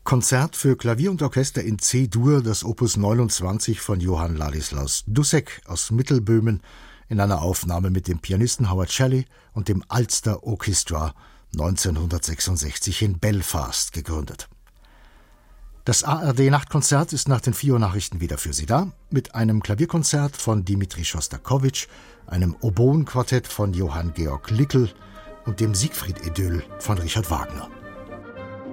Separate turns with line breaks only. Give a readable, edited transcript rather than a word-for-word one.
Konzert für Klavier und Orchester in C-Dur, das Opus 29 von Johann Ladislaus Dussek aus Mittelböhmen in einer Aufnahme mit dem Pianisten Howard Shelley und dem Ulster Orchestra 1966 in Belfast gegründet. Das ARD-Nachtkonzert ist nach den 4 Uhr Nachrichten wieder für Sie da, mit einem Klavierkonzert von Dimitri Schostakowitsch, einem Oboenquartett von Johann Georg Lickel und dem Siegfried-Idyll von Richard Wagner.